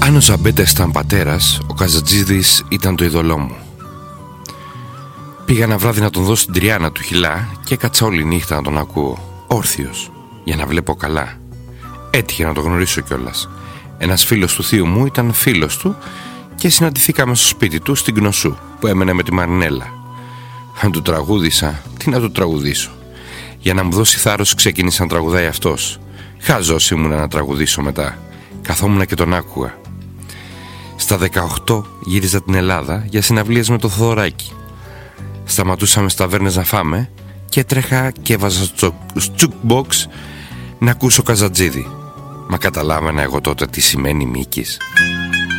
Αν ο Ζαμπέτας ήταν πατέρας, ο Καζατζίδης ήταν το ειδωλό μου. Πήγα ένα βράδυ να τον δώσω την τριάνα του χυλά και έκατσα όλη νύχτα να τον ακούω, όρθιος, για να βλέπω καλά. Έτυχε να τον γνωρίσω κιόλας. Ένας φίλος του θείου μου ήταν φίλος του και συναντηθήκαμε στο σπίτι του στην Κνωσού, που έμενε με τη Μαρινέλα. Αν του τραγούδισα, τι να του τραγουδήσω? Για να μου δώσει θάρρος ξεκίνησε να τραγουδάει αυτός. Χάζος ήμουνα να τραγουδήσω μετά. Καθόμουνα και τον άκουγα. Στα 18 γύριζα την Ελλάδα για συναυλίες με το Θοδωράκι. Σταματούσαμε στα ταβέρνες να φάμε και έτρεχα και έβαζα στο jukebox να ακούσω Καζατζίδη. Μα καταλάβαινα εγώ τότε τι σημαίνει Μίκης?